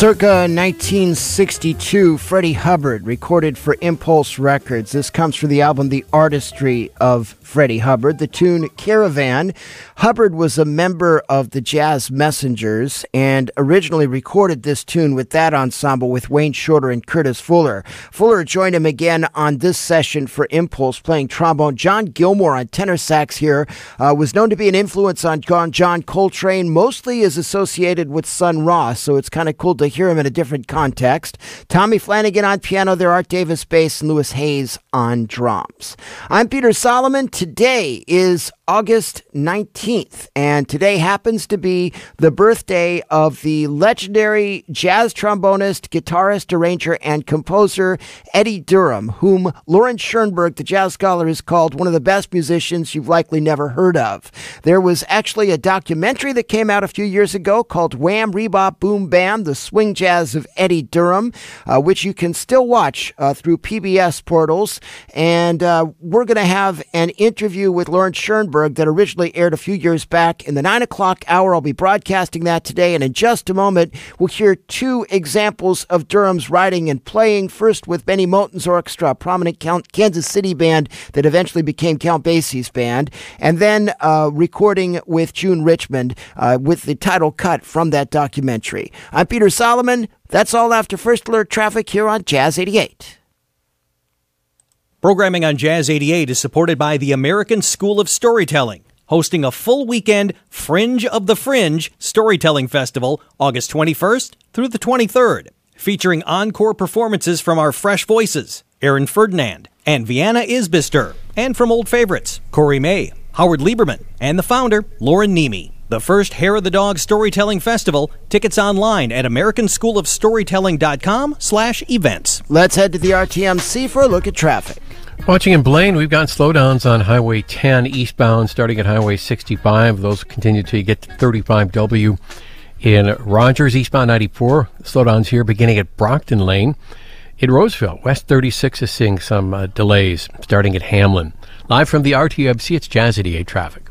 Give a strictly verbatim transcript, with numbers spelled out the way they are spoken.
Circa nineteen sixty-two, Freddie Hubbard recorded for Impulse Records. This comes from the album The Artistry of Freddie Hubbard. The tune Caravan. Hubbard was a member of the Jazz Messengers and originally recorded this tune with that ensemble with Wayne Shorter and Curtis Fuller. Fuller joined him again on this session for Impulse, playing trombone. John Gilmore on tenor sax here uh, was known to be an influence on John Coltrane, mostly is associated with Sun Ra, so it's kind of cool to hear him in a different context. Tommy Flanagan on piano there, Art Davis bass, and Louis Hayes on drums. I'm Peter Solomon. Today is August nineteenth, and today happens to be the birthday of the legendary jazz trombonist, guitarist, arranger, and composer Eddie Durham, whom Lauren Schoenberg, the jazz scholar, has called one of the best musicians you've likely never heard of. There was actually a documentary that came out a few years ago called Wham, Rebop, Boom, Bam, The Swing Jazz of Eddie Durham, uh, which you can still watch uh, through P B S portals. And uh, we're going to have an interview with Lauren Schoenberg that originally aired a few years back in the nine o'clock hour. I'll be broadcasting that today, and in just a moment, we'll hear two examples of Durham's writing and playing, first with Benny Moten's orchestra, a prominent Kansas City band that eventually became Count Basie's band, and then uh, recording with June Richmond uh, with the title cut from that documentary. I'm Peter Solomon. That's all after First Alert Traffic here on Jazz eighty-eight. Programming on Jazz eighty-eight is supported by the American School of Storytelling, hosting a full weekend Fringe of the Fringe Storytelling Festival, August twenty-first through the twenty-third, featuring encore performances from our fresh voices, Aaron Ferdinand and Vienna Isbister, and from old favorites, Corey May, Howard Lieberman, and the founder, Lauren Nemi. The first Hair of the Dog Storytelling Festival. Tickets online at american school of storytelling dot com slash events. Let's head to the R T M C for a look at traffic. Watching in Blaine, we've got slowdowns on Highway ten eastbound starting at Highway sixty-five. Those continue till you get to thirty-five W. In Rogers, eastbound ninety-four, slowdowns here beginning at Brockton Lane. In Roseville, West thirty-six is seeing some uh, delays starting at Hamlin. Live from the R T M C, it's Jazz eighty-eight traffic.